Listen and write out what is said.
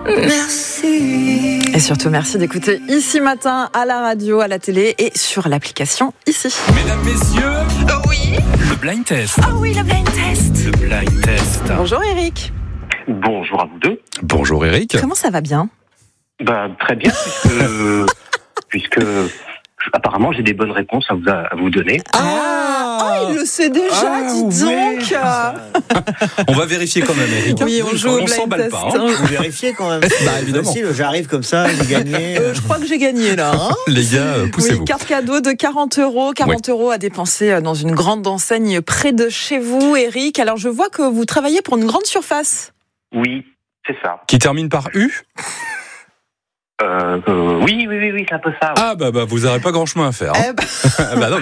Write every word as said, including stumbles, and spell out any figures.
Merci. Et surtout, merci d'écouter Ici Matin à la radio, à la télé et sur l'application Ici. Mesdames, messieurs, oh oui, le blind test. Ah oh oui, le blind test. Le blind test. Bonjour Eric. Bonjour à vous deux. Bonjour Eric. Comment ça va bien? Bah, très bien, puisque, puisque apparemment j'ai des bonnes réponses à vous, à vous donner. Ah, ah, il le sait déjà, ah, dis donc. Oui. On va vérifier quand même, Eric. Oui, on joue on au s'emballe blind pas. test. Hein. Vous vérifiez quand même. Bah évidemment. Facile, j'arrive comme ça, j'ai gagné. Euh, je crois que j'ai gagné là. Hein. Les gars, euh, poussez-vous. Oui, carte cadeau de quarante euros. quarante euros à dépenser dans une grande enseigne près de chez vous, Eric. Alors je vois que vous travaillez pour une grande surface. Oui, c'est ça. Qui termine par U? Euh, euh, oui, oui, oui, oui, c'est un peu ça. Ouais. Ah bah, bah vous n'aurez pas grand chemin à faire. Hein. Eh bah... bah non,